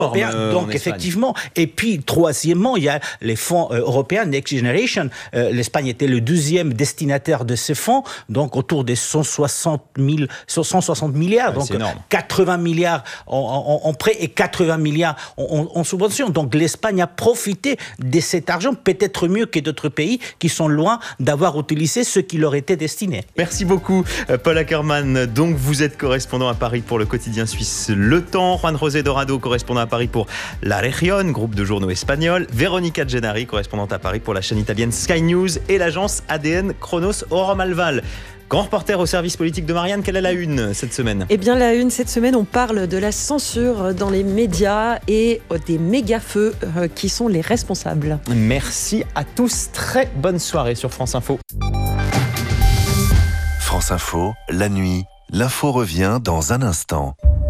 Donc effectivement, et puis troisièmement, il y a les fonds européens Next Generation. L'Espagne était le deuxième destinataire de ces fonds, donc autour des 160 milliards, donc 80 milliards en prêt et 80 milliards en subvention. Donc l'Espagne a profité de cet argent, peut-être mieux que d'autres pays qui sont loin d'avoir utilisé ce qui leur était destiné. Merci beaucoup Paul Ackermann. Donc vous êtes correspondant à Paris pour le quotidien suisse Le Temps. Juan José Dorado, correspondant à Paris pour La Région, groupe de journaux espagnol. Véronica Gennari, correspondante à Paris pour la chaîne italienne Sky News et l'agence ADN Chronos Aurore Malval. Grand reporter au service politique de Marianne, quelle est la une cette semaine ? Eh bien la une cette semaine, on parle de la censure dans les médias et des méga-feux qui sont les responsables. Merci à tous, très bonne soirée sur France Info. France Info, la nuit, l'info revient dans un instant.